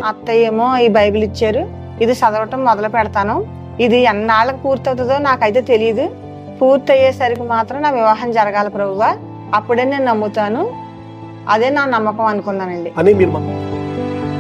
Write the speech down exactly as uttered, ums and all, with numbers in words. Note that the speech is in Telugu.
అత్తయ్య ఏమో ఈ బైబిల్ ఇచ్చారు, ఇది చదవటం మొదలు పెడతాను, ఇది ఎన్నాళ్ళకి పూర్తవుతుందో నాకైతే తెలియదు, పూర్తి అయ్యేసరికి మాత్రం నా వివాహం జరగాలి ప్రభువా, అప్పుడే నేను నమ్ముతాను, అదే నా నమ్మకం అనుకున్నానండి. అని మీరు